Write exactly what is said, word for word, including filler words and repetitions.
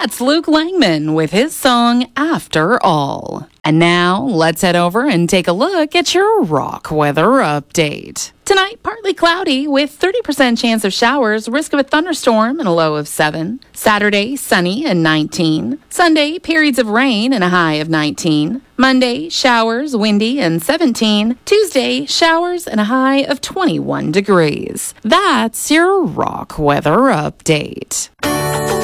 That's Luke Langman with his song After All. And now, let's head over and take a look at your rock weather update. Tonight, partly cloudy with thirty percent chance of showers, risk of a thunderstorm and a low of seven. Saturday, sunny and nineteen. Sunday, periods of rain and a high of nineteen. Monday, showers, windy and seventeen. Tuesday, showers and a high of twenty-one degrees. That's your rock weather update.